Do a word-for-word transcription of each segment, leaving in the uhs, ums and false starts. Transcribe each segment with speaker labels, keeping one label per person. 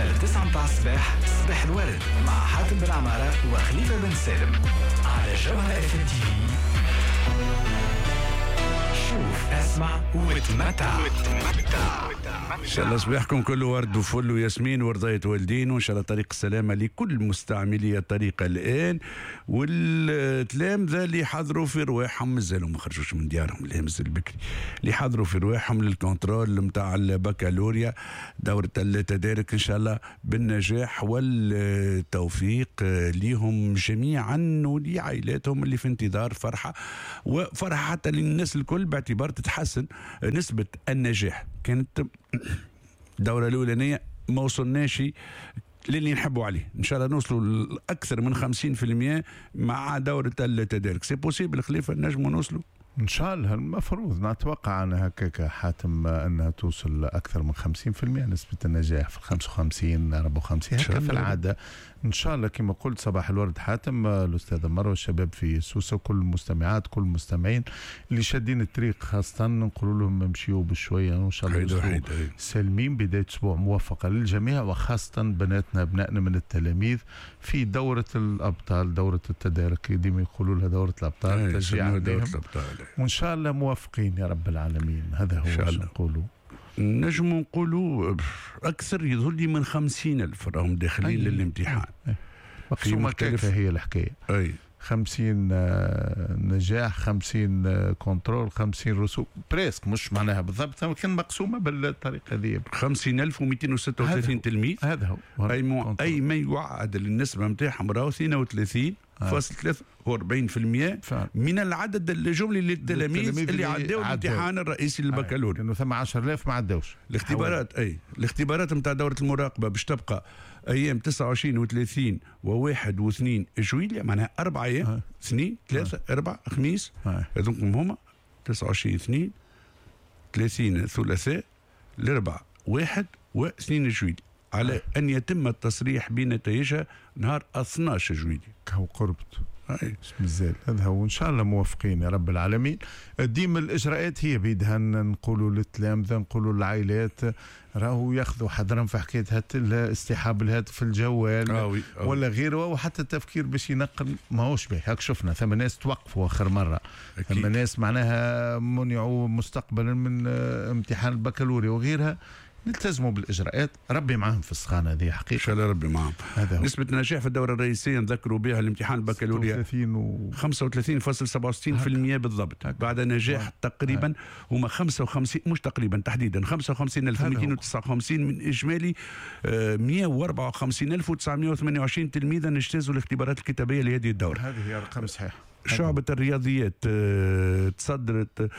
Speaker 1: التاسعة متاع الصباح صباح الورد مع حاتم بن عمارة وخليفة بن سالم على جوهرة اف ام تي في. شوف اسمع وتمتع.
Speaker 2: ان شاء الله صباحكم كله ورد وفل وياسمين ورضاية والدين، وان شاء الله طريق السلامه لكل مستعملي الطريق الان، والتلامذه اللي حضروا في رواحهم مازالوا ما خرجوش من ديارهم الامس البكري، اللي حضروا في رواحهم للكونترول نتاع البكالوريا دوره التدارك ان شاء الله بالنجاح والتوفيق ليهم جميعا ولعائلاتهم اللي في انتظار فرحه، وفرحه حتى للناس الكل باعتبار تتحسن نسبه النجاح. كانت الدورة الأولانية ما وصلناش للي نحبوا عليه، إن شاء الله نوصلوا لأكثر من خمسين في المئة مع دورة التدارك. سي بوسيبل خليفة نجموا نوصلوا
Speaker 3: إن شاء الله. المفروض نتوقع أن هكاك حاتم أنها توصل أكثر من خمسين في المئة نسبة النجاح، في خمسة وخمسين أربعة وخمسين هكا في العادة إن شاء الله. كما قلت صباح الورد حاتم، الأستاذة مروة، الشباب في سوسة، كل المستمعات كل المستمعين اللي شادين الطريق خاصة نقول لهم امشيوا بشوية وإن شاء الله سالمين. بداية أسبوع موفقة للجميع، وخاصة بناتنا أبنائنا من التلاميذ في دورة الأبطال، دورة التدارك ديما يقولوا لها دورة الأبطال، تشجيع عليهم وإن شاء الله موفقين يا رب العالمين. هذا هو واش نقولوا.
Speaker 2: نجم نقولوا أكثر يظهر لي من خمسين ألف راهم داخلين للامتحان.
Speaker 3: مقسومة كيف هي الحكاية؟
Speaker 2: أي
Speaker 3: خمسين نجاح، خمسين كنترول، خمسين رسوب بريسك، مش معناها بالضبط لكن مقسومة بالطريقة هذه.
Speaker 2: خمسين ألف ومئتين وستة وثلاثين تلميذ،
Speaker 3: هذا هو.
Speaker 2: أي, مو... أي ما يعادل النسبة متاعهم راهو اثنين وثلاثين فاصل ثلاثة وأربعين في المئة من العدد الجملي للتلاميذ اللي عدوا الامتحان الرئيسي للبكالوريا،
Speaker 3: لأنه ثم عشرة آلاف ما عدوش
Speaker 2: الاختبارات. أي الاختبارات متاع دورة المراقبة باش تبقى أيام تسعة وعشرين وثلاثين وواحد واثنين جويلية، معناها أربع أيام، اثنين ثلاثة أربعة خميس، هذوك هما تسعة وعشرين اثنين ثلاثين ثلاثاء الأربعة واحد واثنين جويلية، على أن يتم التصريح بنتائجها نهار اثني عشر جويلية.
Speaker 3: كهو قربت مازال. هذا هو. إن شاء الله موفقين يا رب العالمين. ديما الإجراءات هي بيدها نقولوا للتلامذة، نقولوا للعائلات راهو ياخذوا حذرهم في حكاية استحاب الهاتف الجوال
Speaker 2: أوي أوي.
Speaker 3: ولا غيره، وحتى التفكير باش ينقل ما هوش به. هاك شفنا ثم ناس توقفوا آخر مرة، ثم ناس معناها منعوا مستقبلا من امتحان البكالوريا وغيرها. نلتزموا بالإجراءات، ربي معهم في السخانة هذه حقيقة.
Speaker 2: إن شاء الله ربي معهم. نسبة النجاح في الدورة الرئيسية نذكروا بها الامتحان البكالوريا خمسة وثلاثين فاصلة سبعة وستين في المئة بالضبط، بعد نجاح هك. تقريبا هما خمسة وخمسين مش تقريبا تحديدا خمسة وخمسين ألف ومئتين وتسعة وخمسين من إجمالي مئة وأربعة وخمسين ألف وتسعمئة وثمانية وعشرين تلميذا اجتازوا الاختبارات الكتابية لهذه الدورة.
Speaker 3: هذه هي رقم صحيح.
Speaker 2: شعبة الرياضيات تصدرت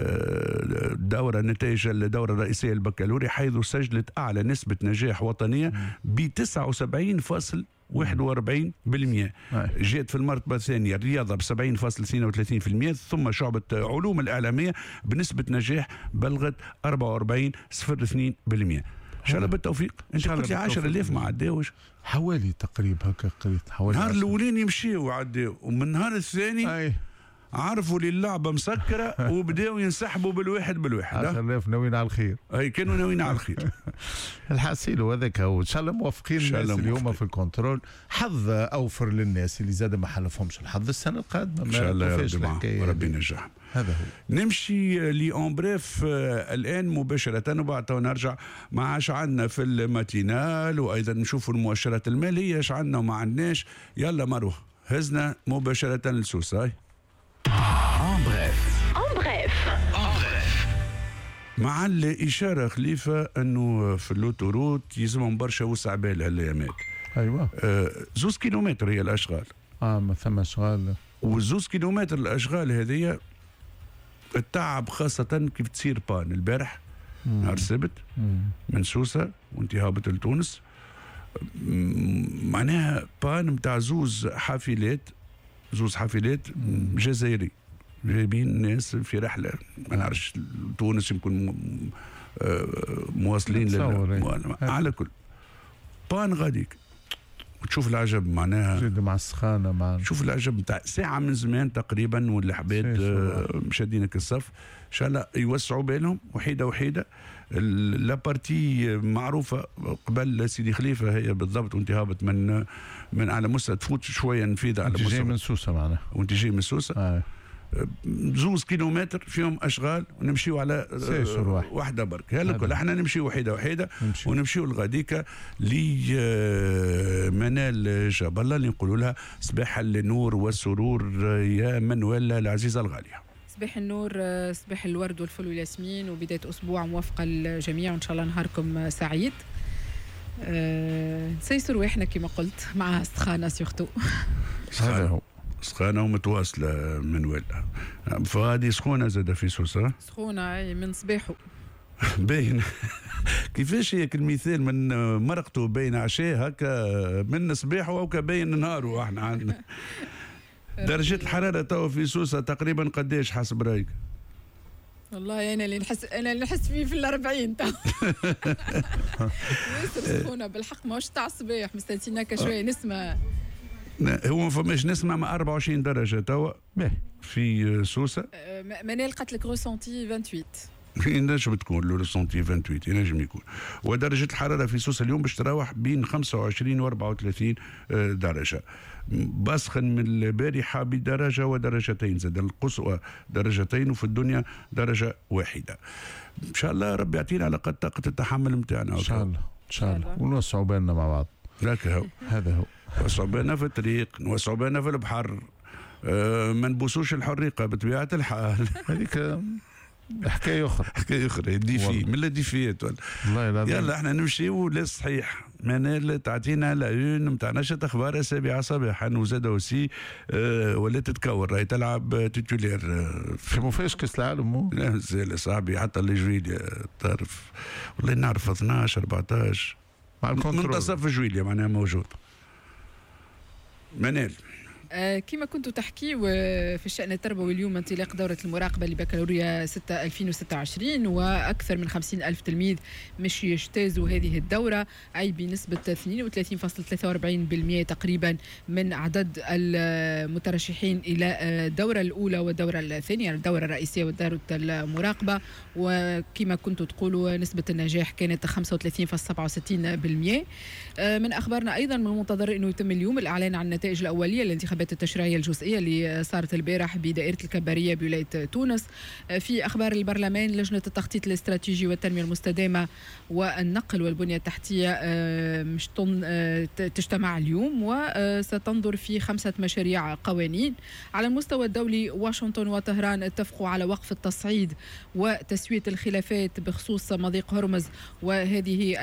Speaker 2: دورة نتائج الدورة الرئيسية البكالوريا، حيث سجلت أعلى نسبة نجاح وطنية ب تسعة وسبعين فاصلة واحد وأربعين بالمئة. جاءت في المرتبة الثانية الرياضة ب سبعين فاصلة اثنين وثلاثين بالمئة، ثم شعبة علوم الإعلامية بنسبة نجاح بلغت أربعة وأربعين فاصلة صفر اثنين بالمئة. ان شاء الله بالتوفيق. انت قلت لي عشرة آلاف ما عداوش،
Speaker 3: حوالي تقريبا هكا قريت حوالي.
Speaker 2: النهار الاولين يمشيوا وعداو، ومن النهار الثاني
Speaker 3: أي.
Speaker 2: عرفوا لي اللعبه مسكره وبداوا ينسحبوا بالواحد بالواحد.
Speaker 3: عشرة آلاف ناويين على الخير.
Speaker 2: اي كانوا ناويين على الخير.
Speaker 3: الحاسيل وهذاك هو. ان شاء الله موفقين الناس اليوم في الكنترول. حظ اوفر للناس اللي زاد ما حلفهمش الحظ السنه القادمه.
Speaker 2: ان شاء الله يا ربي ربي ينجحهم.
Speaker 3: هذا هو.
Speaker 2: نمشي لأون بريف الآن مباشرة وبعد نرجع مع اش عندنا في الماتينال، وأيضا نشوفوا المؤشرات المالية اش عندنا وما عندناش. يلا مروه هزنا مباشرة لسوسة.
Speaker 1: أون بريف أون بريف أون بريف
Speaker 2: مع الإشارة خليفة أنه في اللوتوروت يلزمهم برشا وسع بال هالأيامات.
Speaker 3: أيوة.
Speaker 2: آه زوز كيلومتر هي الأشغال.
Speaker 3: آه ما ثم أشغال.
Speaker 2: وزوز كيلومتر الأشغال هذه التعب، خاصة كيف تصير بان البارح نهار السبت من سوسة وانت هابط لتونس، معناها بان متاع زوز حافلات زوز حافلات جزائري جايبين ناس في رحلة ما نعرفش تونس، يمكن مواصلين لل... على كل بان غاديك وتشوف العجب معناها
Speaker 3: زيد مع السخانه مع
Speaker 2: شوف العجب نتاع ساعه من زمان تقريبا والعباد آه مشادينك الصف ان شاء الله يوسعوا بالهم وحيده وحيده. لابارتي معروفه قبل سيدي خليفه هي بالضبط، وانت هابط من من على مستوى تفوت شويه نفيده على مستوى،
Speaker 3: جاي من سوسه معناها
Speaker 2: وانت جاي من سوسه
Speaker 3: آه.
Speaker 2: زوز كيلومتر فيهم اشغال ونمشيو على
Speaker 3: واحد.
Speaker 2: واحده برك هلك احنا نمشيو وحيده وحيده ونمشيو لغاديكا لمنال جاب الله اللي نقولوا لها صباح النور والسرور يا منوال العزيزه الغاليه.
Speaker 4: صباح النور، صباح الورد والفل والياسمين، وبدايه اسبوع موفقه للجميع وان شاء الله نهاركم سعيد. أه نسيسر واحنا كما قلت مع سخانه سيغتو.
Speaker 3: هذا هو
Speaker 2: سخانه ومتواصله من ولا فهذه سخونه زاد في سوسه
Speaker 4: سخونه من صباحه
Speaker 2: باين. كيفاش هيك المثال من مرقته بين عشاء هكا من صباحه او كبين نهاره. احنا عندنا درجه الحراره توا في سوسه تقريبا قداش حسب رايك؟
Speaker 4: والله انا اللي نحس انا اللي نحس فيه في الأربعين تو. ياسر سخونه بالحق ماهوش تاع الصباح، مستنسين هكا شويه نسمه.
Speaker 2: هو ما فماش نسمع مع أربعة وعشرين درجه توا في سوسه.
Speaker 4: منال قالت لك روسونتي ثمانية وعشرين.
Speaker 2: ينجم تكون لو ريسونتي ثمانية وعشرين ينجم يكون. ودرجه الحراره في سوسه اليوم باش تراوح بين خمسة وعشرين و أربعة وثلاثين درجه، بسخن من البارحه بدرجه ودرجتين، زاد القصوى درجتين وفي الدنيا درجه واحده. ان شاء الله ربي يعطينا على قد طاقه التحمل نتاعنا
Speaker 3: ان شاء الله ان شاء الله ونوسعوا بالنا مع بعض.
Speaker 2: لك هو
Speaker 3: هذا هو
Speaker 2: نوسعوا بالنا في الطريق، نوسعوا بالنا في البحر، أه ما نبوسوش الحريقه بطبيعه الحال.
Speaker 3: هذيك حكايه اخرى
Speaker 2: حكايه اخرى ديفي من الديفيات
Speaker 3: والله العظيم.
Speaker 2: يلا احنا نمشيو للصحيح. منال تعطينا لاون نتاع نشره اخبار السابعه صباحا وزاد اوسي أه ولا تتكور راهي تلعب تيتولير
Speaker 3: في مفاش كاس العالم مو
Speaker 2: لا مازال صاحبي حتى لجويليا تعرف والله نعرف اثناش أربعطاش
Speaker 3: مع الكونترول
Speaker 2: منتصف جويليا معناها موجود. منال
Speaker 4: آه كما كنت تحكي في الشأن التربوي اليوم انطلاق دورة المراقبة لبكالوريا ألفين وستة وعشرين وأكثر من خمسين ألف تلميذ مش يجتازوا هذه الدورة، أي بنسبة اثنين وثلاثين فاصلة ثلاثة وأربعين بالمئة تقريبا من عدد المترشحين إلى الدورة الأولى والدورة الثانية، الدورة الرئيسية ودورة المراقبة. وكما كنت تقولوا نسبة النجاح كانت خمسة وثلاثين فاصلة سبعة وستين بالمئة. من أخبارنا أيضا من المنتظر أنه يتم اليوم الإعلان عن النتائج الأولية للانتخابات التشريعية الجزئية اللي صارت البارح بدائرة الكبارية بولاية تونس. في أخبار البرلمان لجنة التخطيط الاستراتيجي والتنمية المستدامة والنقل والبنية التحتية مش تجتمع اليوم وستنظر في خمسة مشاريع قوانين. على المستوى الدولي واشنطن وطهران اتفقوا على وقف التصعيد وتسوية الخلافات بخصوص مضيق هرمز، وهذه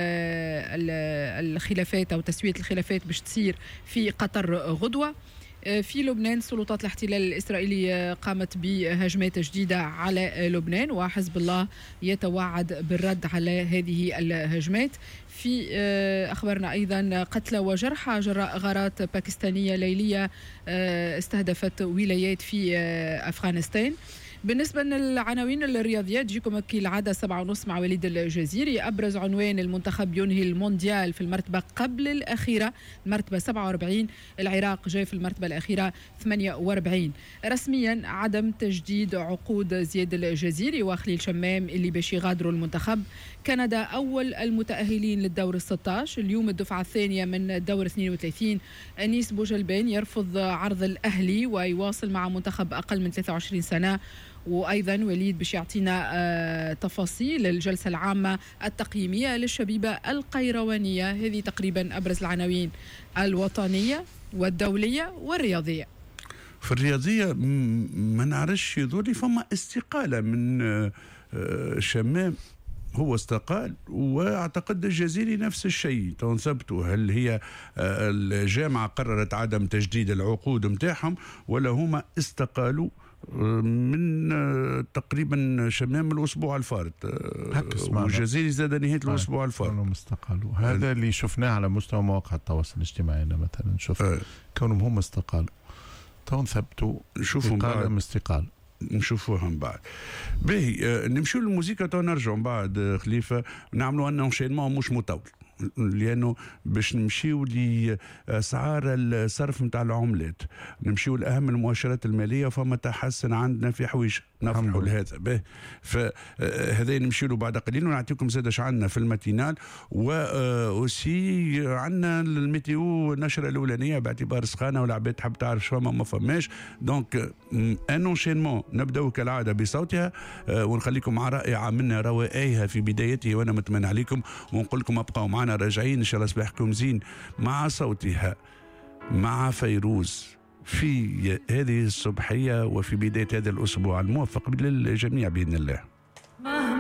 Speaker 4: الخلافات أو تسوية الخلافات باش تصير في قطر غدوة. في لبنان سلطات الاحتلال الإسرائيلي قامت بهجمات جديدة على لبنان وحزب الله يتوعد بالرد على هذه الهجمات. في أخبارنا أيضا قتلى وجرحى جراء غارات باكستانية ليلية استهدفت ولايات في أفغانستان. بالنسبة للعناوين الرياضية تجيكم كالعادة سبعة ونص مع وليد الجزيري. أبرز عنوان: المنتخب ينهي المونديال في المرتبة قبل الأخيرة، المرتبة سبعة وأربعين، العراق جاي في المرتبة الأخيرة ثمانية وأربعين. رسميا عدم تجديد عقود زياد الجزيري وخليل شمام اللي باش يغادروا المنتخب. كندا أول المتأهلين للدور الستة عشر، اليوم الدفعة الثانية من الدور اثنين وثلاثين. أنيس بوجلبان يرفض عرض الأهلي ويواصل مع منتخب أقل من ثلاثة وعشرين سنة. وأيضا وليد باش يعطينا آه تفاصيل الجلسة العامة التقييمية للشبيبة القيروانية. هذه تقريبا أبرز العناوين الوطنية والدولية والرياضية.
Speaker 2: في الرياضية ما نعرفش يظهر فما استقالة من آه شمام، هو استقال، واعتقد الجزيري نفس الشيء تنثبتوا. هل هي الجامعة قررت عدم تجديد العقود متاعهم ولا هما استقالوا من تقريبا شمام الاسبوع الفارط والجزيري زاد نهايه الاسبوع الفارط
Speaker 3: استقالوا. هذا اللي شفناه على مستوى مواقع التواصل الاجتماعي. مثلا نشوف أه. كونهم هم استقالوا تنثبتوا
Speaker 2: نشوفهم
Speaker 3: بعد استقال
Speaker 2: نشوفوهم بعد. باهي آه نمشيو للموسيقى تو نرجعوا بعد. خليفه نعملوا ان انشينمون مش مطول لانه باش نمشيو لاسعار الصرف نتاع العملات، نمشيو لاهم المؤشرات الماليه، فما تحسن عندنا في حويج نفرحوا لهذا به. فهذا نمشي له بعد قليل ونعطيكم زاد اش عندنا في الماتينال. واوسي عندنا الميتيو النشره الاولانيه باعتبار سخانه والعباد تحب تعرف فما ما فماش. دونك ان انشينمون نبداو كالعاده بصوتها ونخليكم مع رائعه من روائعها في بدايته، وانا متمنى عليكم ونقول لكم ابقوا معنا راجعين ان شاء الله صباحكم زين مع صوتها مع فيروز في هذه الصبحيه وفي بدايه هذا الاسبوع الموفق للجميع باذن الله.